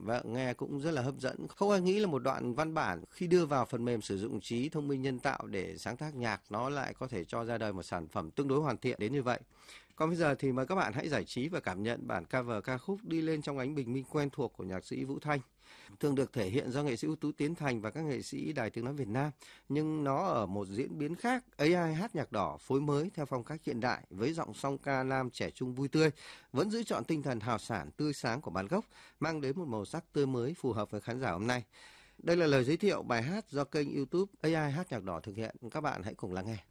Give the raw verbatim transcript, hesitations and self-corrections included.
và nghe cũng rất là hấp dẫn. Không ai nghĩ là một đoạn văn bản khi đưa vào phần mềm sử dụng trí thông minh nhân tạo để sáng tác nhạc nó lại có thể cho ra đời một sản phẩm tương đối hoàn thiện đến như vậy. Còn bây giờ thì mời các bạn hãy giải trí và cảm nhận bản cover ca khúc Đi lên trong ánh bình minh quen thuộc của nhạc sĩ Vũ Thanh. Thường được thể hiện do nghệ sĩ ưu tú Tiến Thành và các nghệ sĩ Đài Tiếng nói Việt Nam, nhưng nó ở một diễn biến khác. a i hát nhạc đỏ phối mới theo phong cách hiện đại với giọng song ca nam trẻ trung vui tươi, vẫn giữ trọn tinh thần hào sảng tươi sáng của bản gốc, mang đến một màu sắc tươi mới phù hợp với khán giả hôm nay. Đây là lời giới thiệu bài hát do kênh YouTube a i hát nhạc đỏ thực hiện. Các bạn hãy cùng lắng nghe.